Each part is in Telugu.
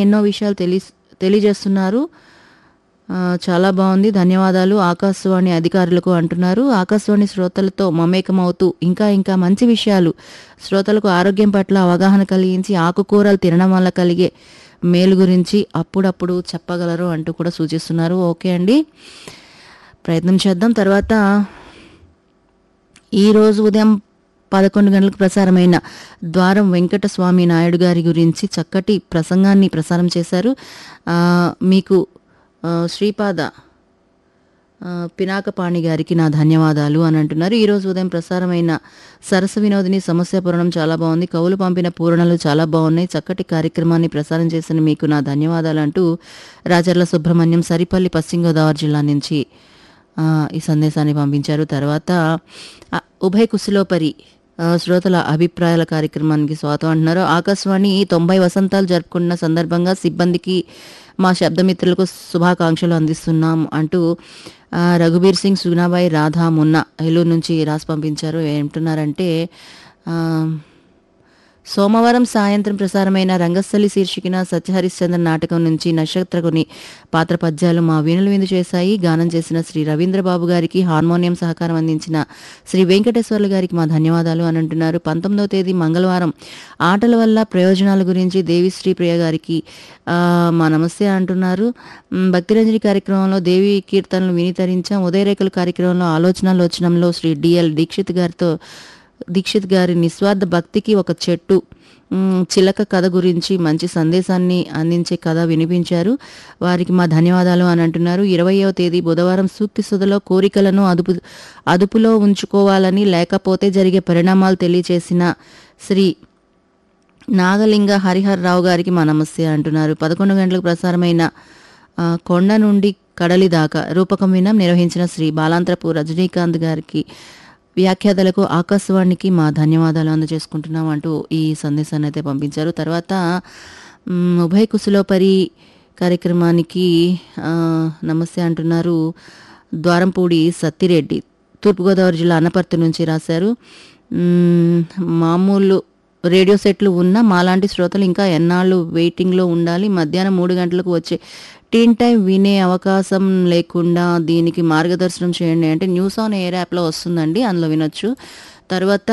ఎన్నో విషయాలు తెలియజేస్తున్నారు. చాలా బాగుంది, ధన్యవాదాలు ఆకాశవాణి అధికారులకు అంటున్నారు. ఆకాశవాణి శ్రోతలతో మమేకమవుతూ ఇంకా ఇంకా మంచి విషయాలు శ్రోతలకు ఆరోగ్యం పట్ల అవగాహన కలిగించి ఆకుకూరలు తినడం వల్ల కలిగే మేలు గురించి అప్పుడప్పుడు చెప్పగలరు అంటూ కూడా సూచిస్తున్నారు. ఓకే అండి, ప్రయత్నం చేద్దాం. తర్వాత ఈరోజు ఉదయం 11 గంటలకు ప్రసారమైన ద్వారం వెంకటస్వామి నాయుడు గారి గురించి చక్కటి ప్రసంగాన్ని ప్రసారం చేశారు. మీకు శ్రీపాద పినాకపాణి గారికి నా ధన్యవాదాలు అని అంటున్నారు. ఈరోజు ఉదయం ప్రసారమైన సరస వినోదిని సమస్య పూరణం చాలా బాగుంది. కవులు పంపిన పూరణలు చాలా బాగున్నాయి. చక్కటి కార్యక్రమాన్ని ప్రసారం చేసిన మీకు నా ధన్యవాదాలు అంటూ రాజర్ల సుబ్రహ్మణ్యం సరిపల్లి పశ్చిమ గోదావరి జిల్లా నుంచి ఈ సందేశాన్ని పంపించారు. తర్వాత ఉభయ కుశలోపరి శ్రోతల అభిప్రాయాల కార్యక్రమానికి స్వాగతం అంటున్నారు. ఆకాశవాణి 90 వసంతాలు జరుపుకున్న సందర్భంగా సిబ్బందికి మా శబ్దమిత్రులకు శుభాకాంక్షలు అందిస్తున్నాం అంటూ రఘుబీర్ సింగ్, సుగుణాబాయి, రాధా, మున్నా ఏలూరు నుంచి రాసి పంపించారు. ఏమంటున్నారంటే సోమవారం సాయంత్రం ప్రసారమైన రంగస్థలి శీర్షికన సత్యహరిశ్చంద్ర నాటకం నుంచి నక్షత్రకుని పాత్ర పద్యాలు మా వీణులు విందు చేశాయి. గానం చేసిన శ్రీ రవీంద్రబాబు గారికి, హార్మోనియం సహకారం అందించిన శ్రీ వెంకటేశ్వర్లు గారికి మా ధన్యవాదాలు అని అంటున్నారు. 19వ తేదీ మంగళవారం ఆటల వల్ల ప్రయోజనాల గురించి దేవిశ్రీ ప్రియ గారికి మా నమస్తే అంటున్నారు. భక్తిరంజని కార్యక్రమంలో దేవి కీర్తనలు వినితరించాం. ఉదయరేఖలు కార్యక్రమంలో ఆలోచనలోచనంలో శ్రీ డిఎల్ దీక్షిత్ గారి నిస్వార్థ భక్తికి ఒక చెట్టు చిలక కథ గురించి మంచి సందేశాన్ని అందించే కథ వినిపించారు. వారికి మా ధన్యవాదాలు అని అంటున్నారు. 20వ తేదీ బుధవారం సూక్తి సుధలో కోరికలను అదుపులో ఉంచుకోవాలని, లేకపోతే జరిగే పరిణామాలు తెలియచేసిన శ్రీ నాగలింగ హరిహర్ రావు గారికి మా నమస్తే అంటున్నారు. 11 గంటలకు ప్రసారమైన కొండ నుండి కడలి దాకా రూపకం వినం నిర్వహించిన శ్రీ బాలాంత్రపు రజనీకాంత్ గారికి, వ్యాఖ్యాతలకు, ఆకాశవాణికి మా ధన్యవాదాలు అందజేసుకుంటున్నాం అంటూ ఈ సందేశాన్ని అయితే పంపించారు. తర్వాత ఉభయ కుశలోపరి కార్యక్రమానికి నమస్తే అంటున్నారు. ద్వారంపూడి సత్తిరెడ్డి తూర్పుగోదావరి జిల్లా అనపర్తి నుంచి రాశారు. మామూలు రేడియో సెట్లు ఉన్న మాలాంటి శ్రోతలు ఇంకా ఎన్నాళ్ళు వెయిటింగ్లో ఉండాలి? మధ్యాహ్నం 3 గంటలకు వచ్చే టీన్ టైం వినే అవకాశం లేకుండా దీనికి మార్గదర్శనం చేయండి అంటే న్యూస్ ఆన్ ఎయిర్ యాప్లో వస్తుందండి, అందులో వినొచ్చు. తర్వాత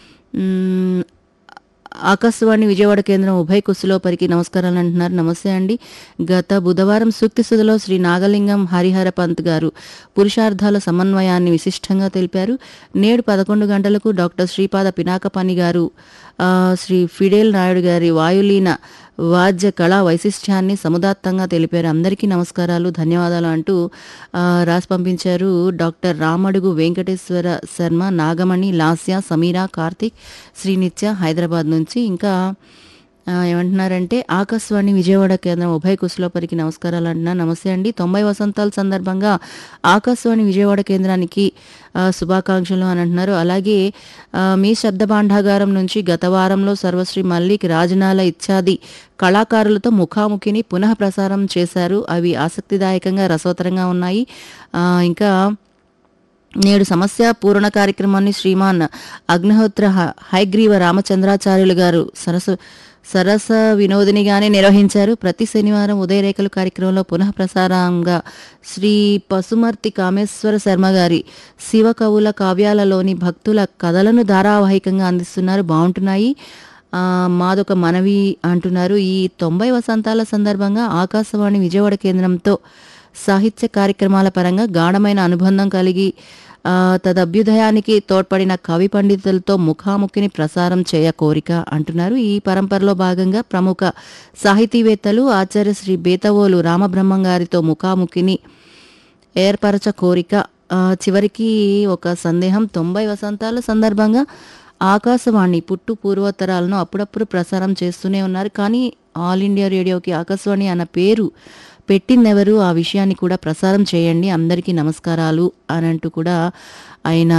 ఆకాశవాణి విజయవాడ కేంద్రం ఉభయ కుశలోపరికి నమస్కారాలు అంటున్నారు. నమస్తే అండి. గత బుధవారం సూక్తి సుధలో శ్రీ నాగలింగం హరిహర పంత్ గారు పురుషార్థాల సమన్వయాన్ని విశిష్టంగా తెలిపారు. నేడు 11 గంటలకు డాక్టర్ శ్రీపాద పినాకపాణి గారు శ్రీ ఫిడేల్ నాయుడు గారి వాయులీన వాద్య కళా వైశిష్ట్యాన్ని సముదాత్తంగా తెలిపారు. అందరికీ నమస్కారాలు, ధన్యవాదాలు అంటూ రాసి పంపించారు. డాక్టర్ రామడుగు వెంకటేశ్వర శర్మ, నాగమణి, లాస్య, సమీరా, కార్తిక్, శ్రీనిత్య హైదరాబాద్ నుంచి. ఇంకా ఏమంటున్నారంటే ఆకాశవాణి విజయవాడ కేంద్రం ఉభయ కుశలోపరికి నమస్కారాలు అంటున్నా. నమస్తే అండి. 90 వసంతాల సందర్భంగా ఆకాశవాణి విజయవాడ కేంద్రానికి శుభాకాంక్షలు అని అంటున్నారు. అలాగే మీ శబ్ద భాండాగారం నుంచి గత వారంలో సర్వశ్రీ మల్లిక్, రాజనాల ఇత్యాది కళాకారులతో ముఖాముఖిని పునః ప్రసారం చేశారు. అవి ఆసక్తిదాయకంగా, రసవతరంగా ఉన్నాయి. ఇంకా నేడు సమస్య పూర్ణ కార్యక్రమాన్ని శ్రీమాన్ అగ్నిహోత్ర హైగ్రీవ రామచంద్రాచార్యులు గారు సరస వినోదినిగానే నిర్వహించారు. ప్రతి శనివారం ఉదయరేఖలు కార్యక్రమంలో పునః ప్రసారంగా శ్రీ పసుమర్తి కామేశ్వర శర్మ గారి శివ కవుల కావ్యాలలోని భక్తుల కథలను ధారావాహికంగా అందిస్తున్నారు, బాగుంటున్నాయి. మాదొక మనవి అంటున్నారు. ఈ 90 వసంతాల సందర్భంగా ఆకాశవాణి విజయవాడ కేంద్రంతో సాహిత్య కార్యక్రమాల పరంగా గాఢమైన అనుబంధం కలిగి తదభ్యుదయానికి తోడ్పడిన కవి పండితులతో ముఖాముఖిని ప్రసారం చేయ కోరిక అంటున్నారు. ఈ పరంపరలో భాగంగా ప్రముఖ సాహితీవేత్తలు ఆచార్య శ్రీ బేతవోలు రామబ్రహ్మం గారితో ముఖాముఖిని ఏర్పరచ కోరిక. చివరికి ఒక సందేహం. 90 వసంతాల సందర్భంగా ఆకాశవాణి పుట్టు పూర్వోత్తరాలను అప్పుడప్పుడు ప్రసారం చేస్తూనే ఉన్నారు. కానీ ఆల్ ఇండియా రేడియోకి ఆకాశవాణి అన్న పేరు పెట్టిందెవరు, ఆ విషయాన్ని కూడా ప్రసారం చేయండి, అందరికీ నమస్కారాలు అని అంటూ కూడా ఆయన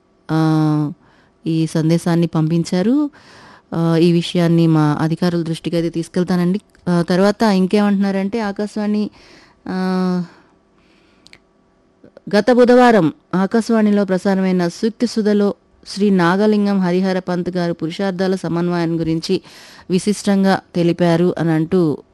ఈ సందేశాన్ని పంపించారు. ఈ విషయాన్ని మా అధికారుల దృష్టికి అయితే తీసుకెళ్తానండి. తర్వాత ఇంకేమంటున్నారంటే ఆకాశవాణి గత బుధవారం ఆకాశవాణిలో ప్రసారమైన సూక్తి సుధలో శ్రీ నాగలింగం హరిహర పంత్ గారు పురుషార్థాల సమన్వయం గురించి విశిష్టంగా తెలిపారు అని అంటూ